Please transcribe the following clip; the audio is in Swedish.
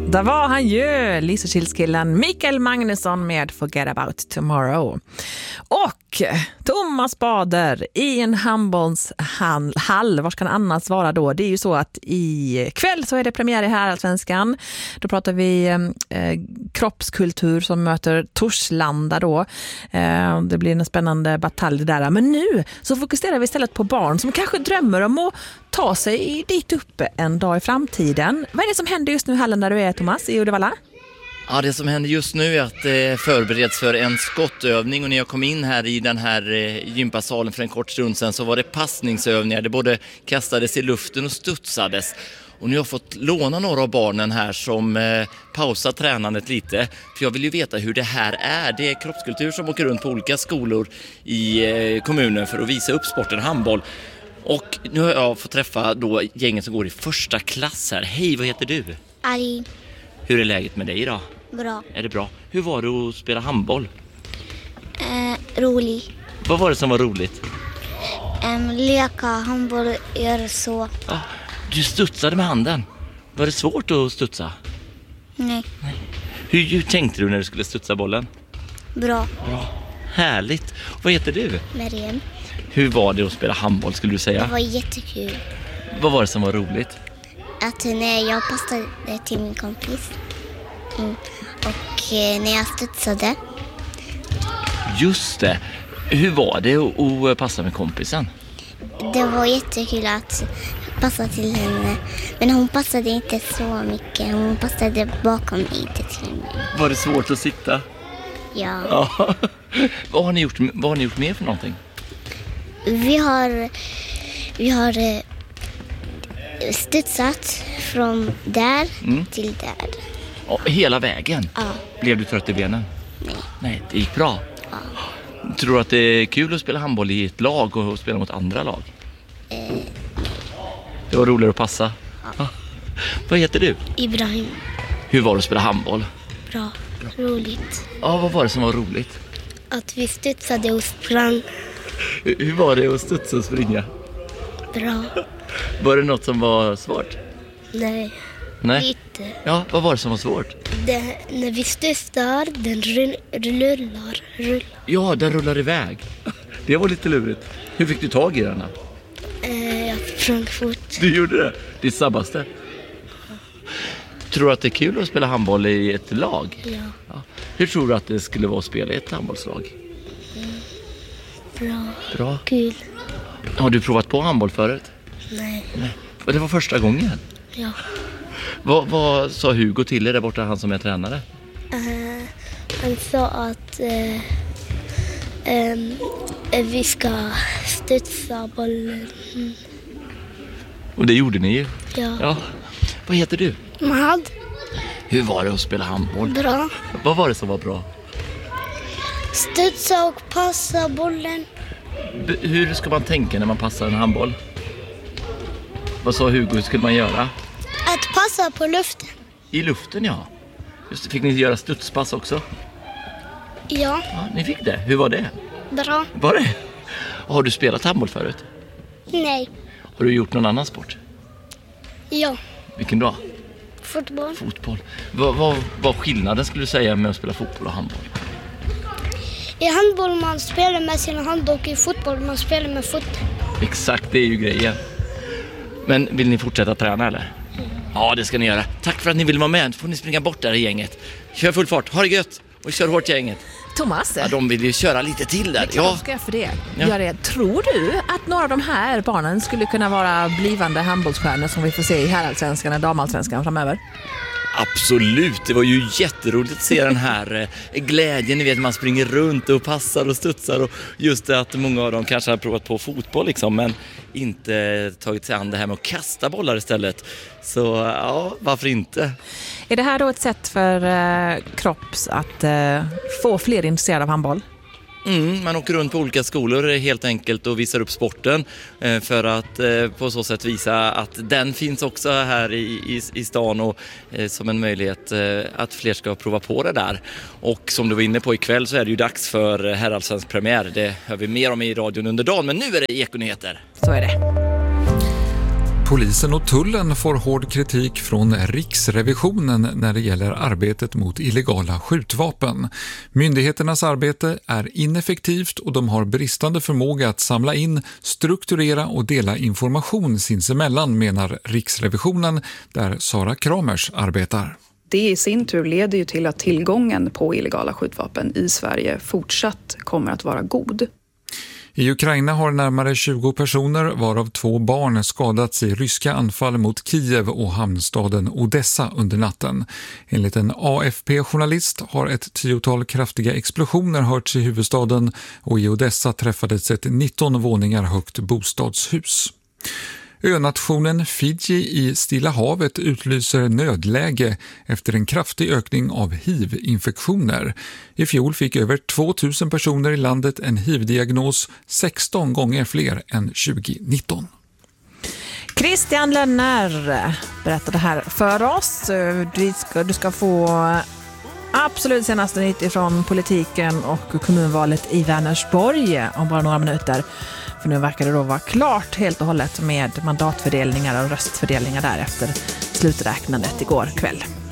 Där var han ju, Lysekilskillen Mikael Magnusson med Forget About Tomorrow. Och Thomas Bader i en handbollshall, var ska han annars vara då? Det är ju så att i kväll så är det premiär i Heraldsvenskan. Då pratar vi kroppskultur som möter Torslanda då. Det blir en spännande batalj där. Men nu så fokuserar vi istället på barn som kanske drömmer om att ta sig dit uppe en dag i framtiden. Vad är det som händer just nu i hallen där du är, Thomas, i Uddevalla? Ja, det som händer just nu är att det förbereds för en skottövning, och när jag kom in här i den här gympasalen för en kort stund sedan så var det passningsövningar. Det både kastades i luften och studsades. Och nu har jag fått låna några av barnen här som pausar tränandet lite. För jag vill ju veta hur det här är. Det är kroppskultur som åker runt på olika skolor i kommunen för att visa upp sporten handboll. Och nu har jag fått träffa då gängen som går i första klass här. Hej, vad heter du? Ali. Hur är läget med dig idag? Bra. Är det bra? Hur var det att spela handboll? Rolig. Vad var det som var roligt? Leka handboll, gör så. Ah, du studsade med handen. Var det svårt att studsa? Nej. Hur tänkte du när du skulle studsa bollen? Bra. Härligt. Vad heter du? Mariam. Hur var det att spela handboll, skulle du säga? Det var jättekul. Vad var det som var roligt? Att när jag passade till min kompis och när jag studsade. Just det. Hur var det att passa med kompisen? Det var jättekul att passa till henne. Men hon passade inte så mycket. Hon passade bakom mig, inte till mig. Var det svårt att sitta? Ja. Vad har ni gjort mer för någonting? Vi har studsat från där till där. Hela vägen? Ja. Blev du trött i benen? Nej, det gick bra. Ja. Tror du att det är kul att spela handboll i ett lag och spela mot andra lag? Det var roligare att passa. Ja. Vad heter du? Ibrahim. Hur var det att spela handboll? Bra. Roligt. Ja, vad var det som var roligt? Att vi studsade och sprang. Hur var det att studsa och springa? Bra. Var det något som var svårt? Nej. Lite. Ja, vad var det som var svårt? När vi studsar, den rullar. Ja, den rullar iväg. Det var lite lurigt. Hur fick du tag i den här? Jag sprang fort. Du gjorde det? Det är sabbaste. Tror du att det är kul att spela handboll i ett lag? Ja. Hur tror du att det skulle vara att spela i ett handbollslag? Bra. Kul. Har du provat på handboll förut? Nej. Och det var första gången? Ja. Vad sa Hugo till er där borta, han som är tränare? Han sa att vi ska studsa bollen. Och det gjorde ni ju. Ja. Vad heter du? Mahad. Hur var det att spela handboll? Bra. Vad var det som var bra? Studsa och passa bollen. Hur ska man tänka när man passar en handboll? Vad sa Hugo, hur skulle man göra? Att passa på luften. I luften, ja. Just det, fick ni göra studspass också? Ja. Ja, ni fick det. Hur var det? Bra. Var det? Har du spelat handboll förut? Nej. Har du gjort någon annan sport? Ja. Vilken då? Fotboll. Fotboll. Vad skillnaden skulle du säga med att spela fotboll och handboll? I handboll man spelar med sina hand och i fotboll man spelar med fot. Exakt, det är ju grejen. Men vill ni fortsätta träna eller? Ja, det ska ni göra. Tack för att ni vill vara med. Då får ni springa bort där i gänget. Kör full fart, ha det gött och kör hårt gänget. Thomas? Ja, de vill ju köra lite till där. Ja. Ska jag för det? Ja. Tror du att några av de här barnen skulle kunna vara blivande handbollsstjärnor som vi får se i herrallsvenskan och damallsvenskan framöver? Absolut, det var ju jätteroligt att se den här glädjen, ni vet, man springer runt och passar och studsar, och just det att många av dem kanske har provat på fotboll liksom, men inte tagit sig an det här med att kasta bollar istället. Så ja, varför inte? Är det här då ett sätt för Kropps att få fler intresserade av handboll? Man åker runt på olika skolor helt enkelt och visar upp sporten för att på så sätt visa att den finns också här i stan, och som en möjlighet att fler ska prova på det där. Och som du var inne på, ikväll så är det ju dags för herrallsvensk premiär. Det hör vi mer om i radion under dagen, men nu är det Ekonyheter. Så är det. Polisen och tullen får hård kritik från Riksrevisionen när det gäller arbetet mot illegala skjutvapen. Myndigheternas arbete är ineffektivt och de har bristande förmåga att samla in, strukturera och dela information sinsemellan, menar Riksrevisionen, där Sara Kramers arbetar. Det i sin tur leder ju till att tillgången på illegala skjutvapen i Sverige fortsatt kommer att vara god. I Ukraina har närmare 20 personer, varav 2 barn, skadats i ryska anfall mot Kiev och hamnstaden Odessa under natten. Enligt en AFP-journalist har ett 10-tal kraftiga explosioner hörts i huvudstaden och i Odessa träffades ett 19 våningar högt bostadshus. Önationen Fiji i Stilla havet utlyser nödläge efter en kraftig ökning av HIV-infektioner. I fjol fick över 2000 personer i landet en HIV-diagnos, 16 gånger fler än 2019. Christian Lönner berättade här för oss. Du ska få absolut senaste nytt från politiken och kommunvalet i Vänersborg om bara några minuter. För nu verkar det då vara klart helt och hållet med mandatfördelningar och röstfördelningar där efter sluträknandet igår kväll.